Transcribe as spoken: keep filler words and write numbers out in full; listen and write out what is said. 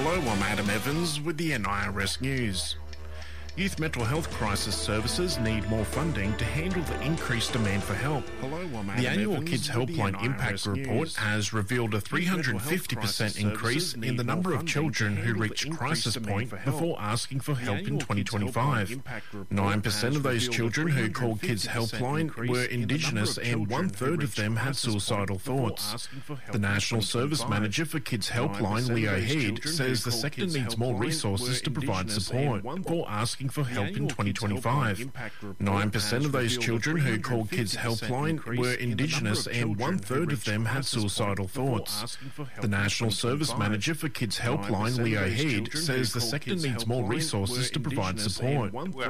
Hello, I'm Adam Evans with the N I R S News. Youth mental health crisis services need more funding to handle the increased demand for help. Hello, I'm Adam the annual Evans Kids Helpline Impact Report News. has revealed a three hundred fifty percent increase in the number of children who reached crisis point before asking for help in twenty twenty-five. nine percent of those children who called Kids Helpline were Indigenous and one-third of them had suicidal thoughts. The National Service Manager for Kids Helpline, Leo Heed, says the sector needs more resources to provide support before asking for help in twenty twenty-five. nine percent of those children who called Kids Helpline were Indigenous and one-third of them had suicidal thoughts. The National Service Manager for Kids Helpline, Leo Heed, says the sector needs more resources to provide support.